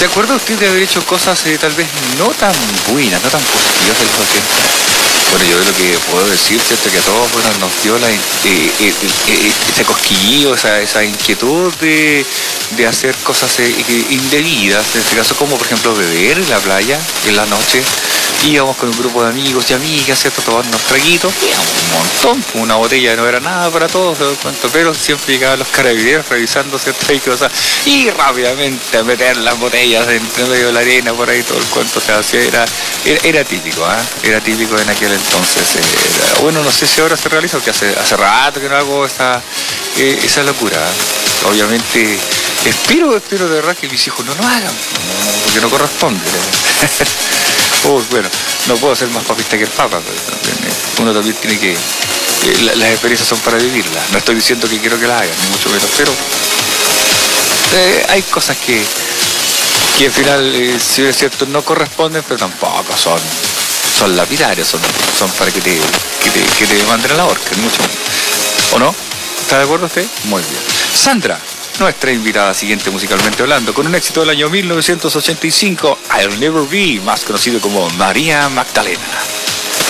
¿Se acuerda usted de haber hecho cosas tal vez no tan buenas, no tan positivas de los 80? Bueno, yo lo que puedo decir, ¿cierto? Que a todos, bueno, nos dio ese cosquilleo, esa inquietud de hacer cosas indebidas, en este caso como por ejemplo beber en la playa en la noche. Íbamos con un grupo de amigos y amigas, ¿cierto? Tomando unos traguitos, íbamos un montón, una botella no era nada para todos, pero siempre llegaban los carabineros revisando, ¿cierto? Y cosas, y rápidamente a meter las botellas entre medio de la arena, por ahí todo el cuento, o sea, era típico, era típico en aquel entonces. Bueno, no sé si ahora se realiza, porque hace rato que no hago esa locura. Obviamente, espero de verdad que mis hijos no lo hagan, porque no corresponde. Bueno, no puedo ser más papista que el Papa, pero uno también tiene que... las experiencias son para vivirlas. No estoy diciendo que quiero que las hagan, ni mucho menos, pero hay cosas que al final, si es cierto, no corresponden, pero tampoco son lapidarios, son para que te manden a la horca, ni mucho menos. ¿O no? ¿Está de acuerdo usted? Muy bien. Sandra, nuestra invitada siguiente musicalmente hablando, con un éxito del año 1985, I'll Never Be, más conocido como María Magdalena.